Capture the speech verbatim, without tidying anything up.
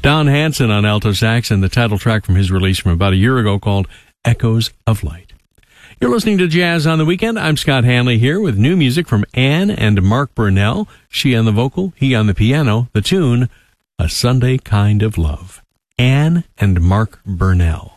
Don Hansen on alto sax, and the title track from his release from about a year ago called Echoes of Light. You're listening to Jazz on the Weekend. I'm Scott Hanley here with new music from Ann and Mark Burnell. She on the vocal, he on the piano. The tune, A Sunday Kind of Love. Ann and Mark Burnell.